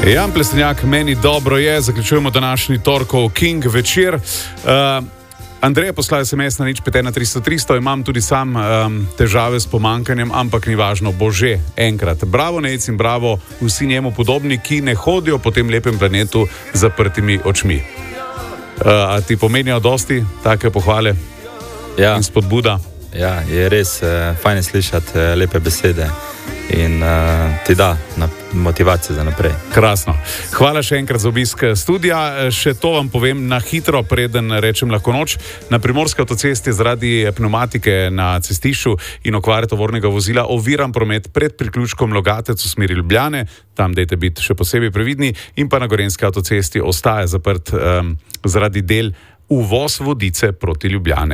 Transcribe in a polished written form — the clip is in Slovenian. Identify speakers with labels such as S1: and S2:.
S1: Jan Plestenjak, meni dobro je, zaključujemo današnji torkov King večer. Andrej poslal SMS na 051 imam tudi sam težave s pomankanjem, ampak ni važno, bo že enkrat. Bravo Nejc in bravo vsi njemu podobni, ki ne hodijo po tem lepem planetu z zaprtimi očmi. A ti pomenijo dosti take pohvale in spodbuda?
S2: Ja, je res fajn slišati lepe besede in ti da motivacijo za naprej.
S1: Krasno. Hvala še enkrat za obisk studia. Še to vam povem na hitro, preden rečem lahko noč. Na Primorski avtocesti zaradi pneumatike na cestišču in okvare tovornega vozila oviran promet pred priključkom Logatec v smeri Ljubljane. Tam dajte biti še posebej previdni. In pa na Gorenjski avtocesti ostaja zaprt zaradi del uvoz Vodice proti Ljubljane.